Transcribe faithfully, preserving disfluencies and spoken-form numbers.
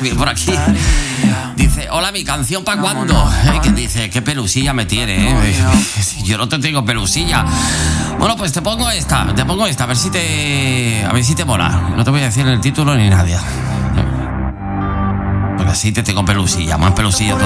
también por aquí. Dice, hola, mi canción ¿pa' cuándo? Eh, que dice, qué pelusilla me tiene, eh. Yo no te tengo pelusilla. Bueno, pues te pongo esta, te pongo esta, a ver si te. A ver si te mola. No te voy a decir el título ni nadie. Porque así te tengo pelusilla, más pelusilla.